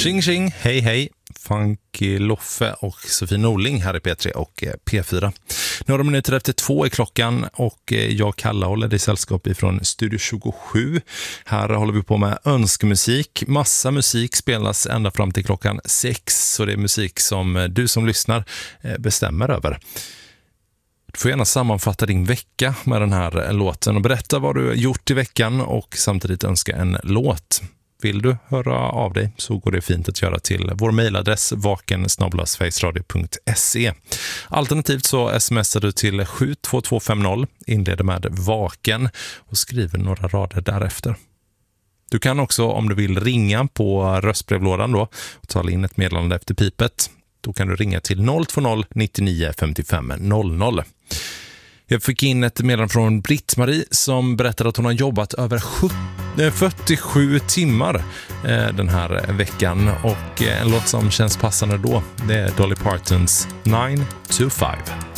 Tjing tjing, hej hej, Funky Loffe och Sofie Norling här i P3 och P4. Några minuter efter 2 är klockan och jag, Kalle, håller dig sällskap ifrån Studio 27. Här håller vi på med önskemusik. Massa musik spelas ända fram till klockan 6, så det är musik som du som lyssnar bestämmer över. Du får gärna sammanfatta din vecka med den här låten och berätta vad du har gjort i veckan och samtidigt önska en låt. Vill du höra av dig så går det fint att göra till vår mejladress vaken@sverigesradio.se. Alternativt så smsar du till 72250, inleder med vaken och skriver några rader därefter. Du kan också, om du vill, ringa på röstbrevlådan då och tala in ett meddelande efter pipet. Då kan du ringa till 020 99 55 00. Jag fick in ett meddelande från Britt-Marie som berättade att hon har jobbat över 47 timmar den här veckan. Och en låt som känns passande då, det är Dolly Partons 9 to 5.